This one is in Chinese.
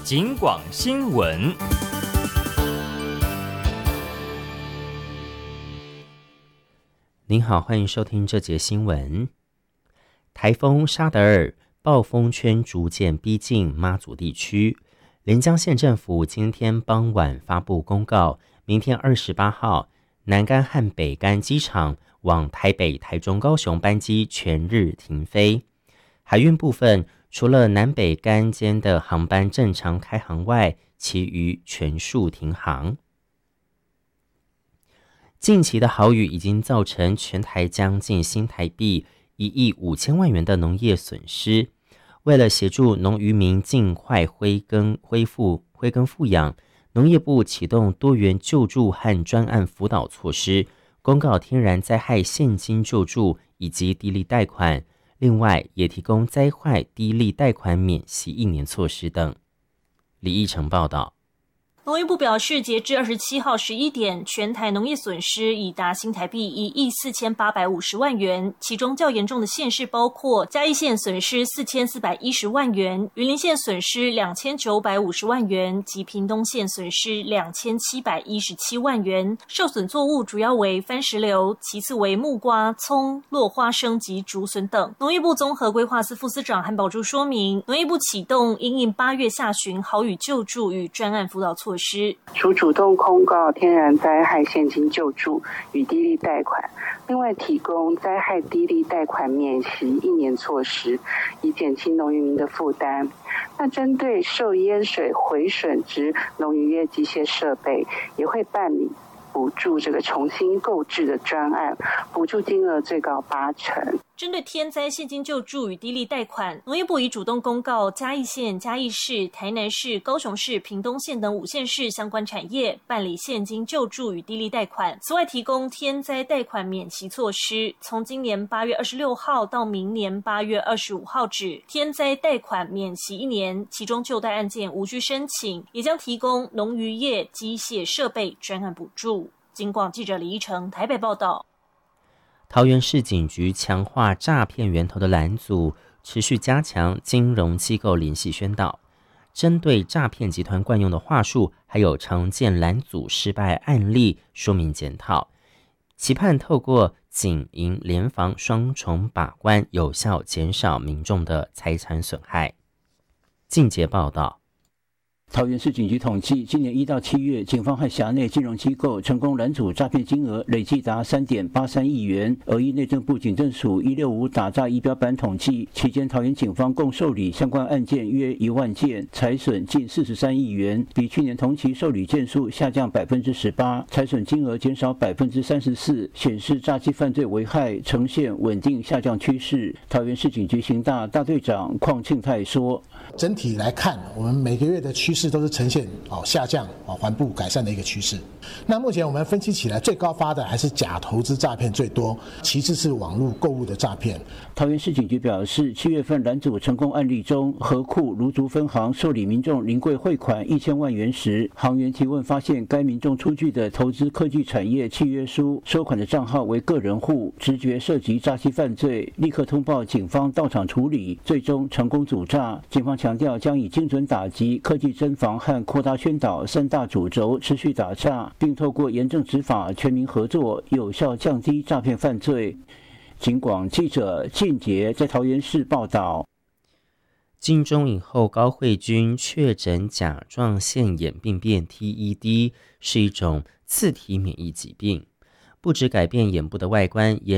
警广新闻。 您好，欢迎收听这节新闻。台风沙德尔暴风圈逐渐逼近妈祖地区，连江县政府今天傍晚发布公告，明天28号南竿和北竿机场往台北、台中、高雄班机全日停飞。海运部分，除了南北竿间的航班正常开航外，其余全数停航。近期的豪雨已经造成全台将近新台币1亿5千万元的农业损失。为了协助农渔民尽快恢耕复养，农业部启动多元救助和专案辅导措施，公告天然灾害现金救助以及低利贷款，另外也提供灾害低利贷款免息1年措施等。李义成报道。 农业部表示，截至27号11点，全台农业损失已达新台币1亿4850万元，其中较严重的县市包括嘉义县损失4410万元，云林县损失2950万元及屏东县损失2717万元。受损作物主要为番石榴，其次为木瓜、葱、落花生及竹笋等。农业部综合规划司副司长韩宝珠说明，农业部启动因应8月下旬豪雨救助与专案辅导措施， 除主动公告天然灾害现金救助与低利贷款，另外提供灾害低利贷款免息1年措施，以减轻农渔民的负担。那针对受淹水毁损之农渔业机械设备，也会办理补助这个重新购置的专案，补助金额最高80%。 针对天灾现金救助与低利贷款，农业部已主动公告嘉义县、嘉义市、台南市、高雄市、屏东县等5县市相关产业办理现金救助与低利贷款，此外提供天灾贷款免息措施，从今年8月26号到明年8月25号止，天灾贷款免息1年，其中救贷案件无需申请，也将提供农渔业机械设备专案补助。警广记者李依成台北报道。 桃园市警局强化诈骗源头的拦阻，持续加强金融机构联系宣导，针对诈骗集团惯用的话术，还有常见拦阻失败案例说明检讨，期盼透过警银联防双重把关，有效减少民众的财产损害。进阶报道。 桃园市警局统计，今年1到7月，警方和辖内金融机构成功拦阻诈骗金额累计达3.83亿元。而依内政部警政署165打诈仪表板统计，期间桃园警方共受理相关案件约1万件，财损近43亿元，比去年同期受理件数下降18%，财损金额减少34%，显示诈欺犯罪危害呈现稳定下降趋势。桃园市警局刑大大队长邝庆泰说：“ 整体来看，我们每个月的趋势都是呈现下降缓步改善的一个趋势。那目前我们分析起来，最高发的还是假投资诈骗最多，其次是网络购物的诈骗。” 桃园市警局表示，7月份拦阻成功案例中，合库芦竹分行受理民众临柜汇款1000万元时，行员提问发现该民众出具的投资科技产业契约书收款的账号为个人户，直觉涉及诈欺犯罪，立刻通报警方到场处理，最终成功阻诈。警方强调将以精准打击、科技侦防和扩大宣导3大主轴持续打诈，并透过严正执法、全民合作，有效降低诈骗犯罪。警广记者靳杰在桃园市报道。 金钟影后高慧君确诊甲状腺眼病变 TED， 是一种自体免疫疾病，不只改变眼部的外观，